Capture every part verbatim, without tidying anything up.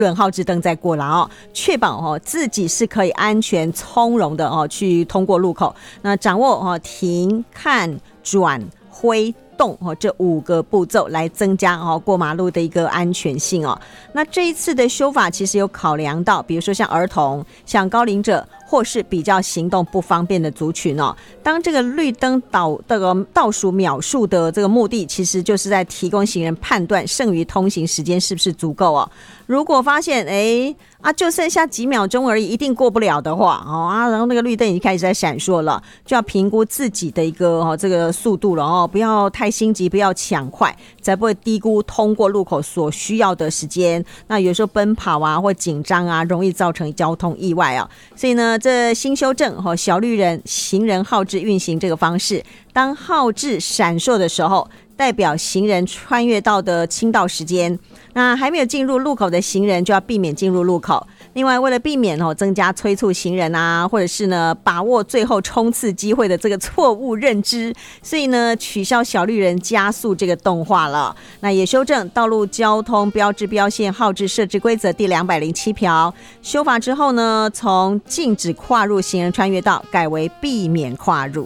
轮号志灯再过来哦，确保哦自己是可以安全从容的哦去通过路口。那掌握哦停、看、转、挥、动哦这五个步骤来增加哦过马路的一个安全性哦。那这一次的修法其实有考量到，比如说像儿童、像高龄者，或是比较行动不方便的族群哦。当这个绿灯倒这个倒数秒数的这个目的，其实就是在提供行人判断剩余通行时间是不是足够哦。如果发现哎啊就剩下几秒钟而已，一定过不了的话哦啊，然后那个绿灯已经开始在闪烁了，就要评估自己的一个哦这个速度了哦，不要太心急，不要抢快，才不会低估通过路口所需要的时间。那有时候奔跑啊或紧张啊，容易造成交通意外啊。所以呢，这新修正哦小绿人行人号志运行这个方式，当号志闪烁的时候，代表行人穿越道的倾倒时间。那还没有进入路口的行人就要避免进入路口。另外，为了避免哦增加催促行人啊，或者是呢把握最后冲刺机会的这个错误认知，所以呢取消小绿人加速这个动画了。那也修正道路交通标志标线号志设置规则第两百零七条，修法之后呢，从禁止跨入行人穿越道改为避免跨入。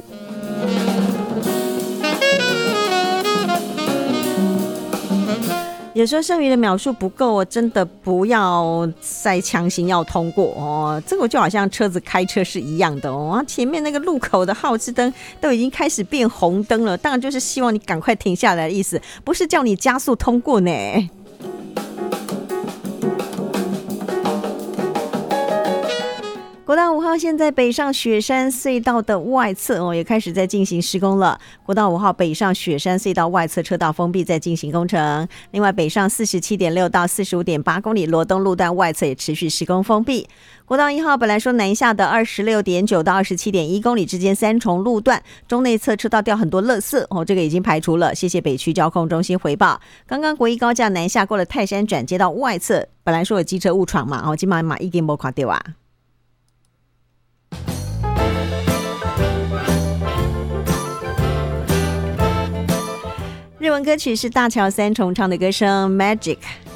有时候剩余的秒数不够，真的不要再强行要通过哦。这个就好像车子开车是一样的哦，前面那个路口的号志灯都已经开始变红灯了，当然就是希望你赶快停下来的意思，不是叫你加速通过呢。国道五号现在北上雪山隧道的外侧哦，也开始在进行施工了。国道五号北上雪山隧道外侧车道封闭在进行工程。另外，北上 四十七点六 到 四十五点八 公里罗东路段外侧也持续施工封闭。国道一号本来说南下的 二十六点九 到 二十七点一 公里之间三重路段中内侧车道掉很多垃圾哦，这个已经排除了。谢谢北区交通中心回报。刚刚国一高架南下过了泰山转接到外侧，本来说有机车误闯嘛，哦，今晚嘛已经没看到啊。日文歌曲是大桥三重唱的歌声 Magic。